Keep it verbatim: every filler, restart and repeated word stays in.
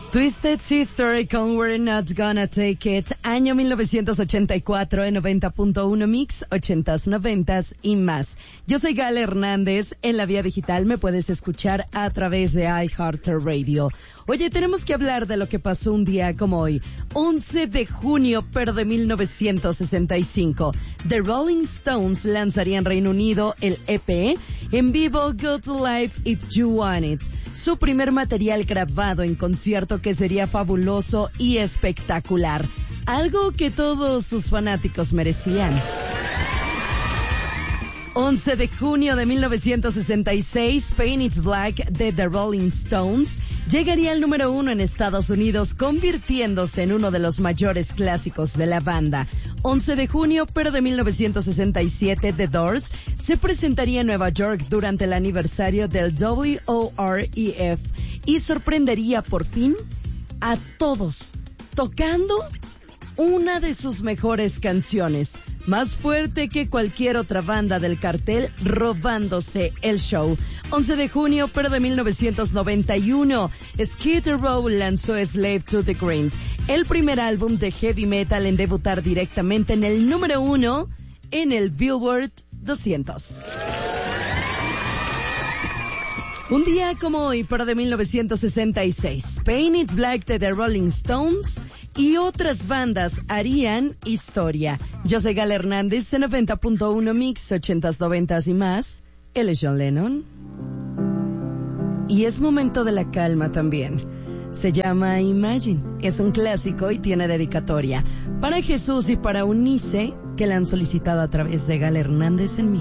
Twisted Sister con We're Not Gonna Take It, año mil novecientos ochenta y cuatro en noventa punto uno Mix, ochentas, noventas y más. Yo soy Gal Hernández, en la vía digital me puedes escuchar a través de iHeartRadio. Oye, tenemos que hablar de lo que pasó un día como hoy, once de junio, pero de mil novecientos sesenta y cinco. The Rolling Stones lanzaría en Reino Unido el E P en vivo Good Life If You Want It, su primer material grabado en concierto que sería fabuloso y espectacular, algo que todos sus fanáticos merecían. once de junio de mil novecientos sesenta y seis, Paint It Black de The Rolling Stones llegaría al número uno en Estados Unidos, convirtiéndose en uno de los mayores clásicos de la banda. once de junio, pero de mil novecientos sesenta y siete, The Doors se presentaría en Nueva York durante el aniversario del W O R E F y sorprendería por fin a todos, tocando una de sus mejores canciones, más fuerte que cualquier otra banda del cartel, robándose el show. once de junio, pero de mil novecientos noventa y uno, Skid Row lanzó Slave to the Grind, el primer álbum de heavy metal en debutar directamente en el número uno en el Billboard doscientos. Un día como hoy, pero de mil novecientos sesenta y seis, Paint It Black de The Rolling Stones y otras bandas harían historia. Yo soy Gal Hernández en noventa punto uno Mix, ochentas, noventas y más. Él es John Lennon. Y es momento de la calma también. Se llama Imagine. Es un clásico y tiene dedicatoria para Jesús y para Unice, que la han solicitado a través de Gal Hernández en Mix.